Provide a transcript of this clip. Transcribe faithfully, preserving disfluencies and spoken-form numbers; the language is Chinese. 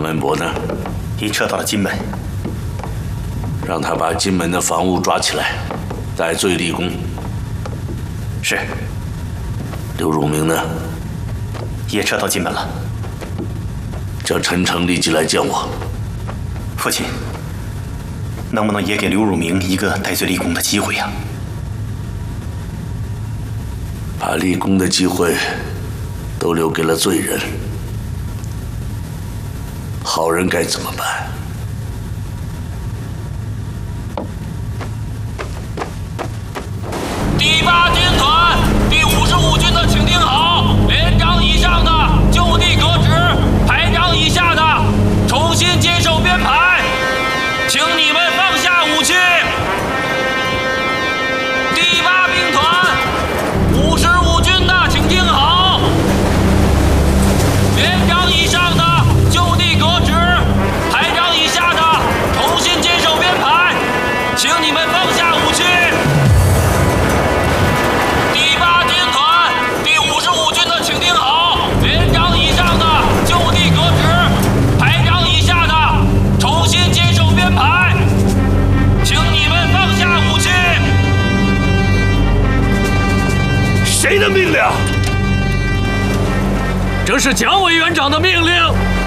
门伯呢？ 已撤到了金门。 让他把金门的防务抓起来，戴罪立功。 是。 刘汝明呢？ 也撤到金门了。 叫陈诚立即来见我。 父亲，能不能也给刘汝明一个戴罪立功的机会呀？ 把立功的机会都留给了罪人，好人该怎么办？ 第八军团第五十五军的请听好，连长以上的就地革职，排长以下的重新接受编排，请你们放下武器。第八兵团五十五军的请听好，连长以上的就地革职，排长以下的重新接受编排，请你们放下武器。第八军团第五十五军的请听好，连长以上的就地革职，排长以下的重新接受编排，请你们放下武器。 谁的命令？ 这是蒋委员长的命令。